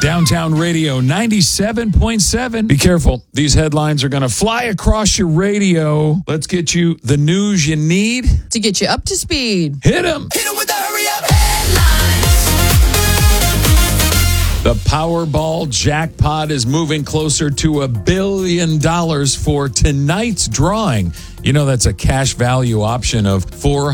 Downtown Radio 97.7. Be careful. These headlines are going to fly across your radio. Let's get you the news you need to get you up to speed. Hit them. Hit them with the hurry up headlines. The Powerball jackpot is moving closer to $1 billion for tonight's drawing. You know, that's a cash value option of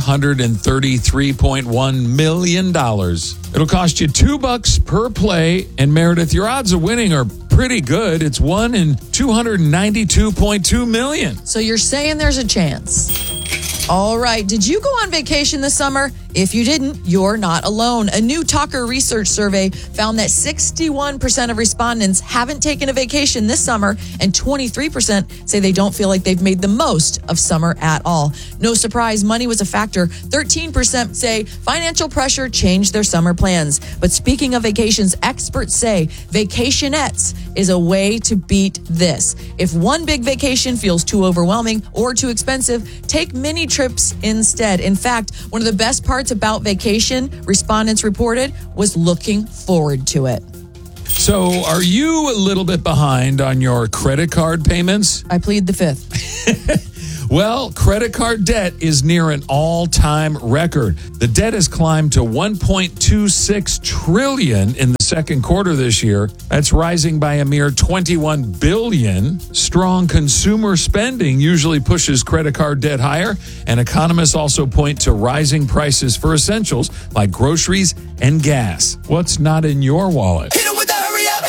$433.1 million. It'll cost you $2 per play. And Meredith, your odds of winning are pretty good. It's 1 in 292.2 million. So you're saying there's a chance. All right. Did you go on vacation this summer? If you didn't, you're not alone. A new Talker research survey found that 61% of respondents haven't taken a vacation this summer, and 23% say they don't feel like they've made the most of summer at all. No surprise, money was a factor. 13% say financial pressure changed their summer plans. But speaking of vacations, experts say Vacationettes is a way to beat this. If one big vacation feels too overwhelming or too expensive, take mini trips instead. In fact, one of the best parts about vacation, respondents reported, was looking forward to it. So are you a little bit behind on your credit card payments? I plead the fifth. Well, credit card debt is near an all-time record. The debt has climbed to $1.26 trillion in the second quarter this year. That's rising by a mere $21 billion. Strong consumer spending usually pushes credit card debt higher, and economists also point to rising prices for essentials like groceries and gas. What's not in your wallet? Hit 'em with the hurry up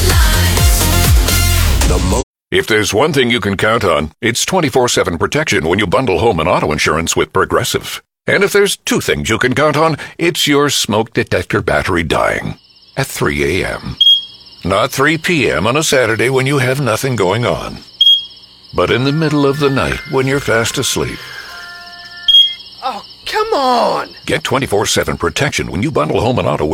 headlines. If there's one thing you can count on, it's 24/7 protection when you bundle home and auto insurance with Progressive. And if there's two things you can count on, it's your smoke detector battery dying at 3 a.m. Not 3 p.m. on a Saturday when you have nothing going on, but in the middle of the night when you're fast asleep. Oh, come on! Get 24/7 protection when you bundle home and auto with